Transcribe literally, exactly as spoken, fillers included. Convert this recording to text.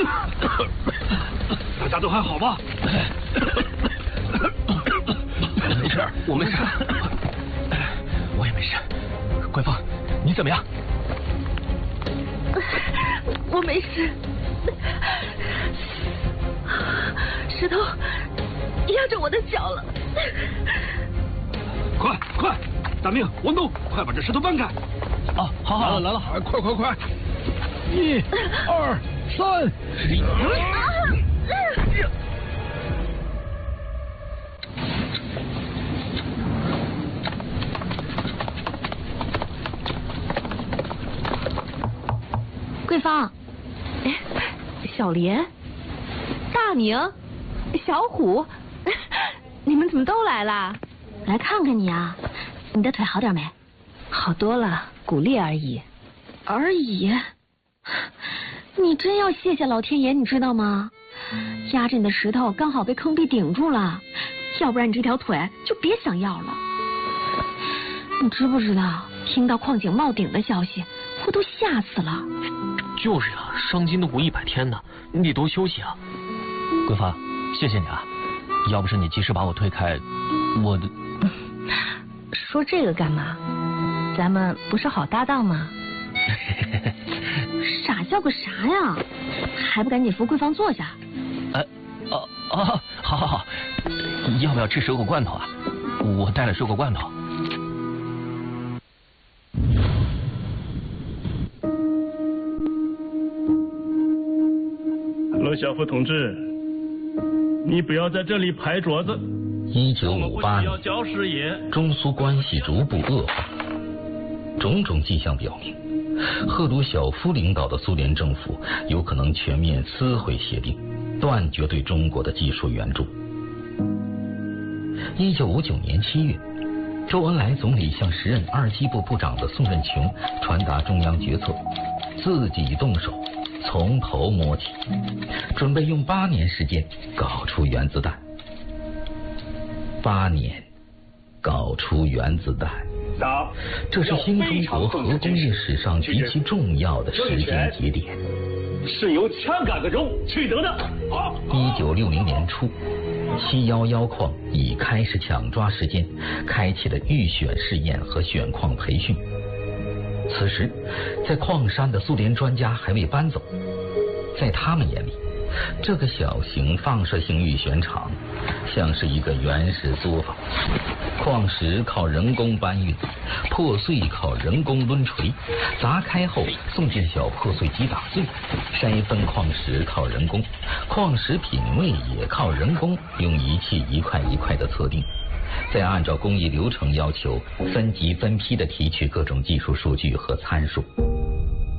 大家都还好吗？ 没事，我没事，我也没事。官方，你怎么样？ 我没事。石头压着我的脚了。 快快，大明、王东，快把这石头搬开！ 啊，好好来了来了， 快快快！ 一、二、三。 桂芳，哎，小莲，大明，小虎，你们怎么都来了？ 来看看你啊，你的腿好点没？ 好多了，骨裂而已。 而已？你真要谢谢老天爷，你知道吗？压着你的石头刚好被坑壁顶住了，要不然你这条腿就别想要了。你知不知道，听到矿井冒顶的消息，我都吓死了。 就是呀，伤筋动骨一百天呢，你得多休息啊。桂芳，谢谢你啊，要不是你及时把我推开，我的。 说这个干嘛？咱们不是好搭档吗？ 傻笑个啥呀？还不赶紧扶桂芳坐下？ 哎，哦哦，好好好，要不要吃水果罐头啊？我带了水果罐头。 罗小福同志，你不要在这里拍桌子。 一九五八年，中苏关系逐步恶化，种种迹象表明，赫鲁晓夫领导的苏联政府有可能全面撕毁协定，断绝对中国的技术援助。一九五九年七月，周恩来总理向时任二机部部长的宋任穷传达中央决策，自己动手，从头摸起，准备用八年时间搞出原子弹。八年，搞出原子弹，这是新中国核工业史上极其重要的时间节点。 是由枪杆子中取得的。 一九六零年初，七一一矿已开始抢抓时间，开启了预选试验和选矿培训。此时，在矿山的苏联专家还未搬走，在他们眼里，这个小型放射性预选场像是一个原始作坊，矿石靠人工搬运，破碎靠人工抡锤，砸开后送进小破碎机打碎，筛分矿石靠人工，矿石品位也靠人工，用仪器一块一块的测定，再按照工艺流程要求分级分批的提取各种技术数据和参数。